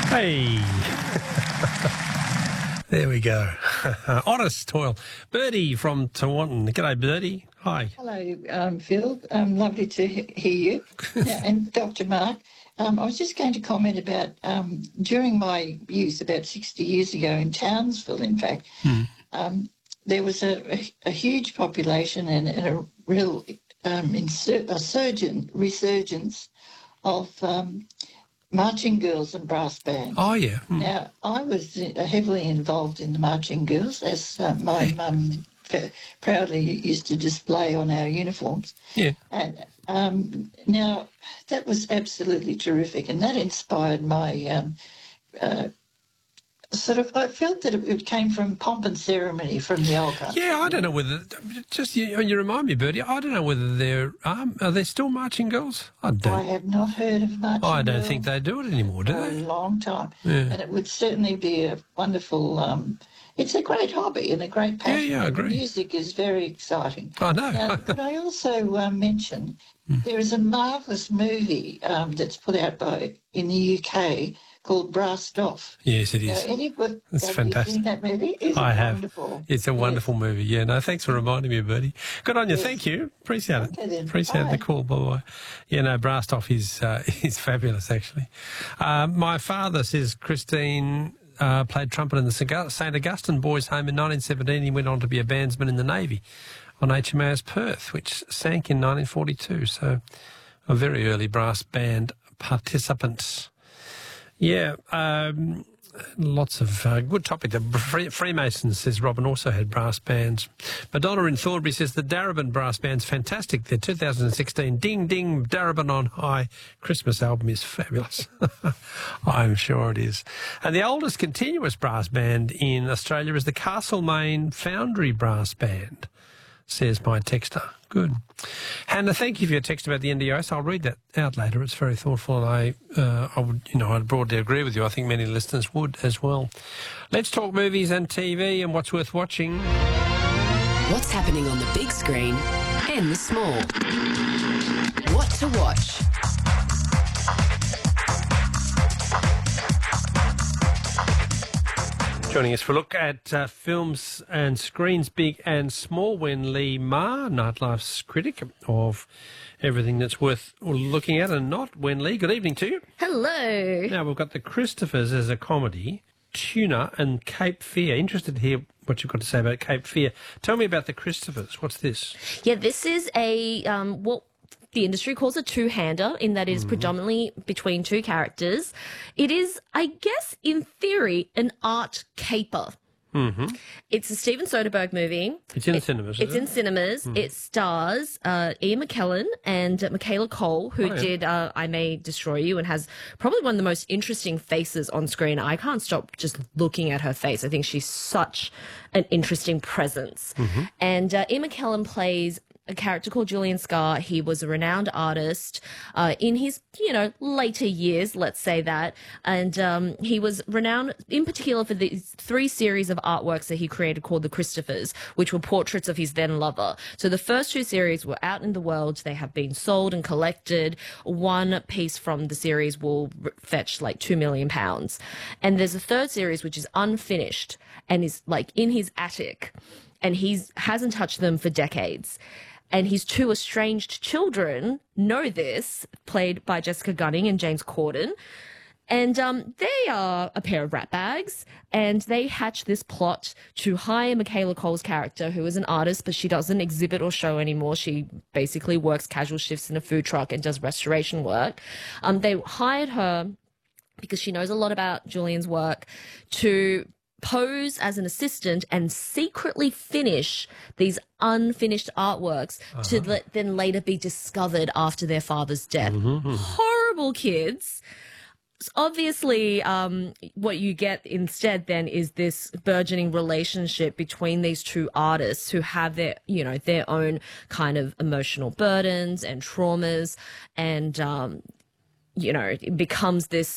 Hey. There we go. Honest toil. Birdie from Tawantin. G'day, Birdie. Hi. Hello, Phil. Lovely to hear you. Yeah, and Dr. Mark. I was just going to comment about during my youth, about 60 years ago in Townsville, in fact, there was a huge population and a real resurgence of marching girls and brass bands. Oh, yeah. Now, I was heavily involved in the marching girls, as my mum proudly used to display on our uniforms. Yeah. And now, that was absolutely terrific, and that inspired my I felt that it came from pomp and ceremony from the old country. Yeah, I don't know whether, you remind me, Birdie, I don't know whether are they still marching girls? I have not heard of marching girls. I don't think they do it anymore, do for they? a long time. Yeah. And it would certainly be a wonderful, it's a great hobby and a great passion. Yeah, I agree. The music is very exciting. I know. Now, could I also mention there is a marvellous movie that's put out in the UK called Brassed Off. Yes, it is. It's fantastic. Have you seen that movie? I have. Wonderful. It's a wonderful movie. Yeah, no, thanks for reminding me, Birdie. Good on you. Yes. Thank you. Appreciate it. Okay, then. Appreciate Bye. the call, bye-bye. Yeah, no, Brassed Off is fabulous, actually. My father says Christine played trumpet in the St Augustine Boys' Home in 1917. He went on to be a bandsman in the Navy on HMAS Perth, which sank in 1942. So a very early brass band participant. Yeah, lots of good topic. The Freemasons, says Robin, also had brass bands. Madonna in Thornbury says the Darebin brass band's fantastic. Their 2016 Ding Ding Darebin on High Christmas album is fabulous. I'm sure it is. And the oldest continuous brass band in Australia is the Castlemaine Foundry Brass Band, says my texter. Good. Hannah, thank you for your text about the NDIS. I'll read that out later. It's very thoughtful, and I'd broadly agree with you. I think many listeners would as well. Let's talk movies and TV and what's worth watching. What's happening on the big screen and the small. What to watch. Joining us for a look at films and screens big and small, Wen Lee Ma, Nightlife's critic of everything that's worth looking at and not. Wen Lee, good evening to you. Hello. Now, we've got The Christophers as a comedy, Tuna and Cape Fear. Interested to hear what you've got to say about Cape Fear. Tell me about The Christophers. What's this? Yeah, this is a what the industry calls a two-hander, in that it is predominantly between two characters. It is, I guess, in theory, an art caper. Mm-hmm. It's a Steven Soderbergh movie. It's in cinemas, It's in cinemas. It stars Ian McKellen and Michaela Cole, who did I May Destroy You, and has probably one of the most interesting faces on screen. I can't stop just looking at her face. I think she's such an interesting presence. Mm-hmm. And Ian McKellen plays a character called Julian Scarr. He was a renowned artist in his, later years, let's say that. And he was renowned in particular for these 3 series of artworks that he created called The Christophers, which were portraits of his then lover. So the first 2 series were out in the world. They have been sold and collected. One piece from the series will fetch like £2 million. And there's a 3rd series which is unfinished and is like in his attic, and he hasn't touched them for decades. And his 2 estranged children know this, played by Jessica Gunning and James Corden. And they are a pair of ratbags, and they hatch this plot to hire Michaela Cole's character, who is an artist, but she doesn't exhibit or show anymore. She basically works casual shifts in a food truck and does restoration work. They hired her because she knows a lot about Julian's work to pose as an assistant and secretly finish these unfinished artworks to then later be discovered after their father's death. Mm-hmm. Horrible kids. Obviously, what you get instead then is this burgeoning relationship between these 2 artists who have their own kind of emotional burdens and traumas, and it becomes this